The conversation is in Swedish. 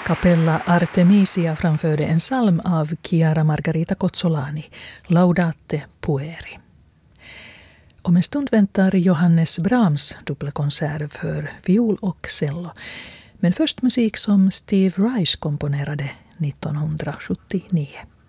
Kapella Artemisia framförde en psalm av Chiara Margarita Cozzolani, Laudate Pueri. Om en stund väntar Johannes Brahms dubbelkonsert för viol och cello. Men först musik som Steve Reich komponerade 1979.